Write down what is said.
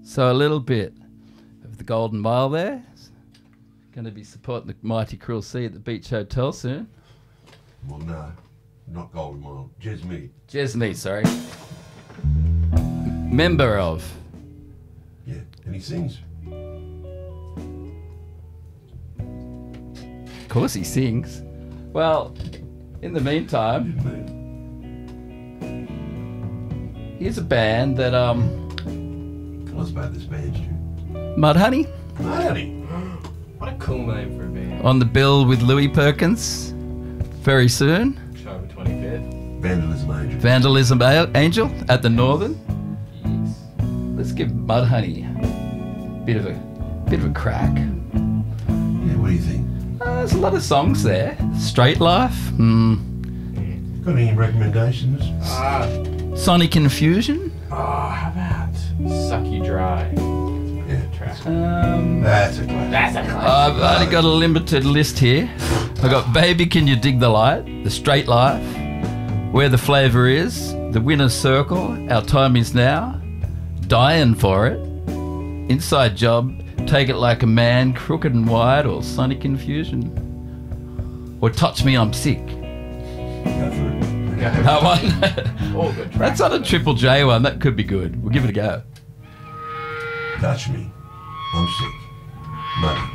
So a little bit of the Golden Mile there. Going to be supporting the Mighty Cruel Sea at the Beach Hotel soon. Well, no, not Golden Mile. Jesmead. Jesmead, sorry. Member of. Yeah, and he sings. Of course he sings. Well, in the meantime, here's a band that Tell us about this band, Stu. Mudhoney Mudhoney. What a cool name for a band. on the bill with Louis Perkins very soon. October 25th. Vandalism Angel. Vandalism Angel at the Northern. Yes. Let's give Mudhoney a bit of a crack. Yeah, what do you think? There's a lot of songs there. Straight Life. Got any recommendations? Sonic Confusion. How about Suck You Dry? Yeah. Track. That's a classic. That's a classic. I've only got a limited list here. I got Baby Can You Dig the Light, The Straight Life, Where the Flavor Is, The Winner's Circle, Our Time Is Now, Dying for It, Inside Job, Take It Like a Man, Crooked and Wide, or Sonic Confusion, or Touch Me I'm Sick. Go for it. That one. All good tracks. That's not a Triple J one. That could be good. We'll give it a go. Touch me. I'm sick. Muddy.